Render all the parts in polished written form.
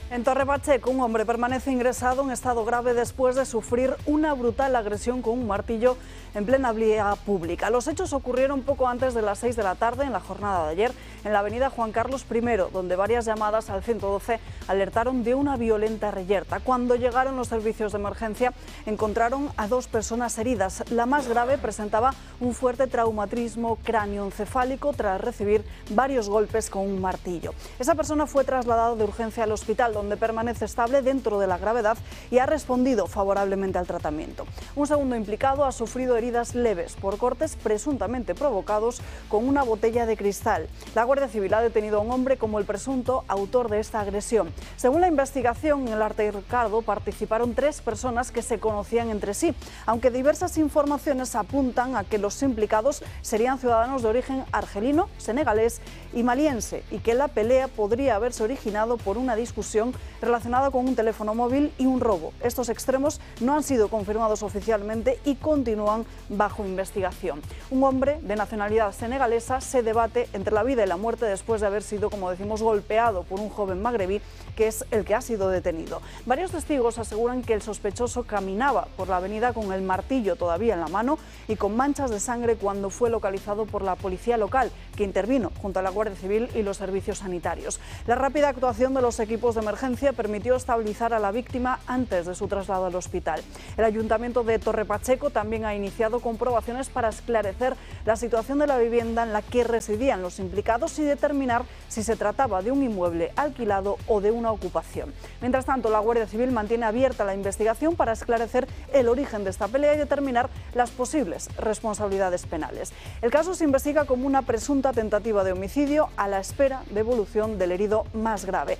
En Torre Pacheco, un hombre permanece ingresado en estado grave después de sufrir una brutal agresión con un martillo en plena vía pública. Los hechos ocurrieron poco antes de las 6 de la tarde en la jornada de ayer en la avenida Juan Carlos I, donde varias llamadas al 112 alertaron de una violenta reyerta. Cuando llegaron los servicios de emergencia, encontraron a 2 personas heridas. La más grave presentaba un fuerte traumatismo cráneoencefálico tras recibir varios golpes con un martillo. Esa persona fue trasladada de urgencia al hospital, donde permanece estable dentro de la gravedad y ha respondido favorablemente al tratamiento. Un segundo implicado ha sufrido heridas leves por cortes presuntamente provocados con una botella de cristal. La Guardia Civil ha detenido a un hombre como el presunto autor de esta agresión. Según la investigación, en el altercado participaron 3 personas que se conocían entre sí, aunque diversas informaciones apuntan a que los implicados serían ciudadanos de origen argelino, senegalés y maliense, y que la pelea podría haberse originado por una discusión relacionada con un teléfono móvil y un robo. Estos extremos no han sido confirmados oficialmente y continúan bajo investigación. Un hombre de nacionalidad senegalesa se debate entre la vida y la muerte después de haber sido, como decimos, golpeado por un joven magrebí, que es el que ha sido detenido. Varios testigos aseguran que el sospechoso caminaba por la avenida con el martillo todavía en la mano y con manchas de sangre cuando fue localizado por la policía local, que intervino junto a la Guardia Civil y los servicios sanitarios. La rápida actuación de los equipos de emergencia permitió estabilizar a la víctima antes de su traslado al hospital. El Ayuntamiento de Torre Pacheco también ha iniciado comprobaciones para esclarecer la situación de la vivienda en la que residían los implicados y determinar si se trataba de un inmueble alquilado o de una ocupación. Mientras tanto, la Guardia Civil mantiene abierta la investigación para esclarecer el origen de esta pelea y determinar las posibles responsabilidades penales. El caso se investiga como una presunta tentativa de homicidio a la espera de evolución del herido más grave.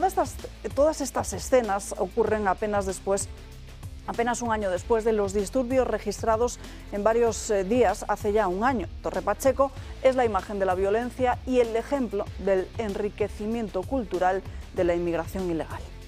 Todas estas escenas ocurren apenas un año después de los disturbios registrados en varios días hace ya un año. Torre Pacheco es la imagen de la violencia y el ejemplo del enriquecimiento cultural de la inmigración ilegal.